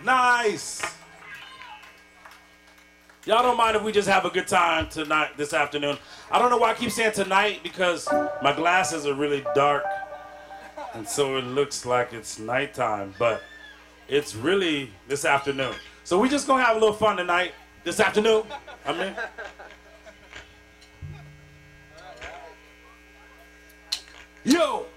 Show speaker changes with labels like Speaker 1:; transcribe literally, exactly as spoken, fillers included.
Speaker 1: Nice. Y'all don't mind if we just have a good time tonight, this afternoon. I don't know why I keep saying tonight, because my glasses are really dark, and so it looks like it's nighttime, but it's really this afternoon. So we just gonna have a little fun tonight, this afternoon. I mean. Yo.